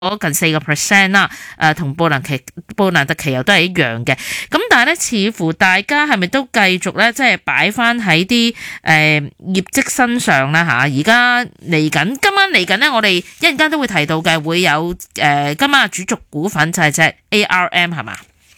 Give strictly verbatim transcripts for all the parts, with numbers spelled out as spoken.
近四個 percent 啦，誒同布蘭奇布蘭特期油都係一樣嘅。咁但係咧，似乎大家係咪都繼續咧，即係擺翻喺啲誒業績身上啦嚇？而家嚟緊，今晚嚟緊咧，我哋一陣間都會提到嘅，會有誒、呃、今晚嘅主軸股份就係隻 A R M 係嘛？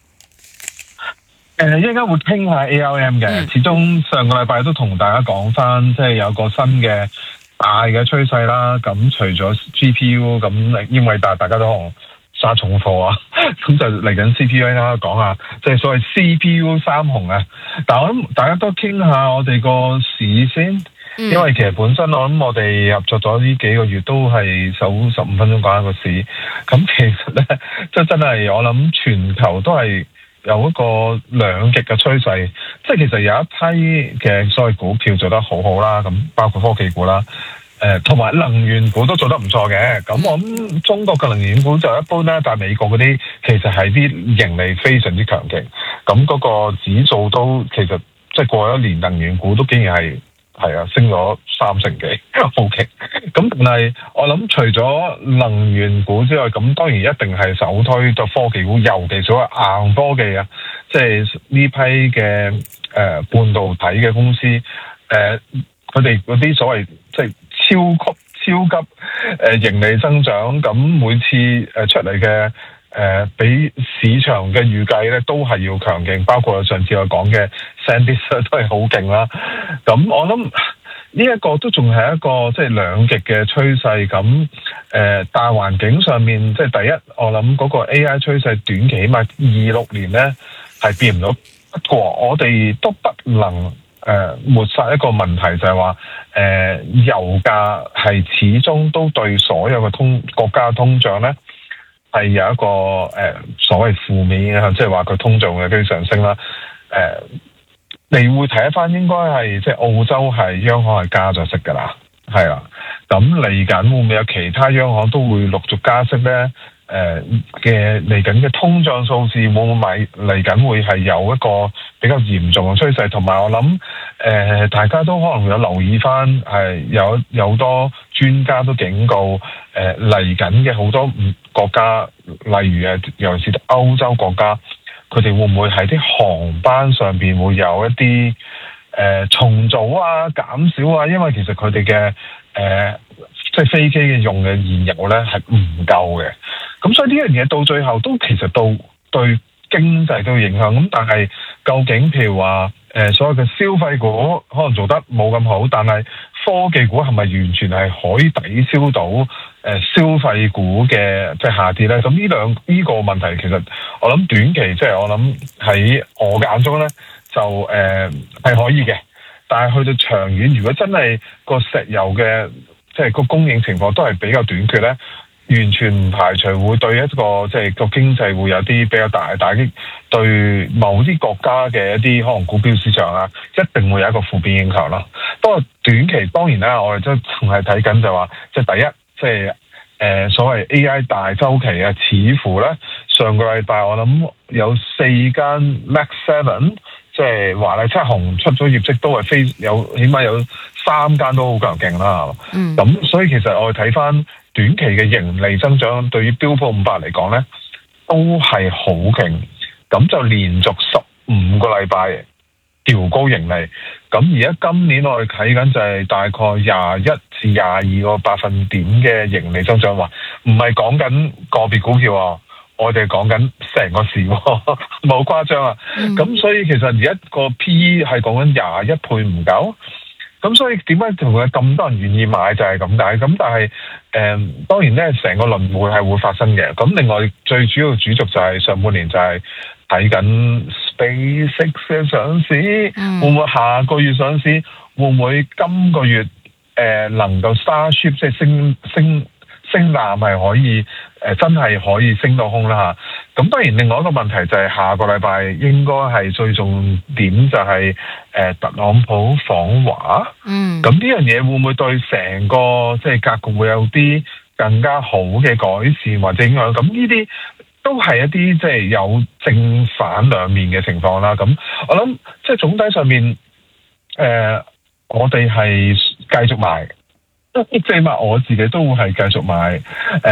誒一陣間會傾下 A R M 嘅，嗯、始終上個禮拜都同大家講翻，即係有個新嘅大嘅趨勢啦。咁除咗 G P U， 咁因為大大家都可能揸重貨啊，咁就嚟緊 C P U 啦，講下即係所謂 C P U 三雄啊。但係我諗大家都傾下我哋個市先，嗯、因為其實本身我諗我哋合作咗呢幾個月都係守十五分鐘講一個市。咁其實咧，即係真係我諗全球都係有一個兩極嘅趨勢，即係其實有一批嘅所謂股票做得好好啦，咁包括科技股啦，誒同埋能源股都做得唔錯嘅。咁我諗中國嘅能源股就一般啦，但係美國嗰啲其實係啲盈利非常之強勁，咁嗰個指數都其實即係過咗一年，能源股都竟然係係啊升咗三成幾，好勁。咁但係我諗除咗能源股之外，咁當然一定係首推就科技股，尤其所謂硬科技啊，即係呢批嘅誒、呃、半導體嘅公司，誒佢哋嗰啲所謂即係超級超級誒、呃、盈利增長，咁每次誒出嚟嘅誒比市場嘅預計咧都係要強勁，包括上次我講嘅 SanDisk 都係好勁啦。咁我諗呢一個都仲係一個即係兩極嘅趨勢。咁誒、呃、大環境上面，即係第一，我諗嗰個 A I 趨勢短期起碼二六年咧係變唔到。不過我哋都不能誒、呃、抹殺一個問題，就係話誒油價係始終都對所有嘅通國家嘅通脹咧係有一個誒、呃、所謂負面影響，即係話佢通脹嘅跟住上升啦。誒、呃，你會睇翻應該係即係澳洲係央行係加咗息㗎啦，係啦。咁嚟緊會唔會有其他央行都會陸續加息咧？誒嘅嚟緊嘅通脹數字會唔會嚟緊會係有一個比較嚴重嘅趨勢？同埋我諗誒、呃，大家都可能有留意翻，係有有好多專家都警告誒嚟緊嘅好多國家，例如誒尤其是歐洲國家，佢哋會唔會喺啲航班上邊會有一啲誒、呃、重組啊、減少啊？因為其實佢哋嘅誒即係飛機嘅用嘅燃油咧係唔夠嘅。咁所以呢樣嘢到最後都其實到對經濟都有影響。咁但係究竟譬如話誒、呃、所謂嘅消費股可能做得冇咁好，但係科技股係咪完全係可以抵消到誒、呃、消費股嘅即係下跌咧？咁呢兩呢個問題其實我諗短期即係、就是、我諗喺我嘅眼中咧就誒係、呃、可以嘅，但係去到長遠，如果真係個石油嘅即係個供應情況都係比較短缺咧，完全唔排除會對一個即係個經濟會有啲比較大嘅打擊，對某啲國家嘅一啲可能股票市場啊，一定會有一個負面影響咯。不過短期當然啦，我哋都仲係睇緊就話，即係第一，即係誒所謂 A I 大周期啊，似乎咧上個禮拜我諗有四間 Mac Seven， 即係華麗七雄出咗業績都係非有，起碼有三間都好強勁啦。嗯，咁所以其實我哋睇翻短期嘅盈利增長，對於標普五百嚟講咧，都係好勁。咁就連續十五個禮拜調高盈利。咁而家今年我哋睇緊就係大概廿一至廿二個百分點嘅盈利增長，話唔係講緊個別股票啊，我哋講緊成個市，冇誇張啊。咁、嗯、所以其實而家個 P E 係講緊廿一倍唔夠。咁所以點解同佢咁多人願意買就係咁解。咁但係誒、嗯、當然咧，成個輪迴係會發生嘅。咁另外最主要主軸就係上半年就係睇緊 SpaceX 嘅上市，嗯、會唔會下個月上市？會唔會今個月誒、呃、能夠 Starship 即係升升升艦係可以誒、呃、真係可以升到空啦嚇。咁當然另外一個問題就係下個禮拜應該係最重點就係、是、誒、呃、特朗普訪華。嗯。咁呢樣嘢會唔會對成個即係、就是、格局會有啲更加好嘅改善或者影響？咁呢啲都係一啲即係有正反兩面嘅情況啦。咁我諗即係總體上面誒、呃，我哋係繼續買。即係起碼我自己都會係繼續買誒、呃，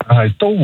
但係都會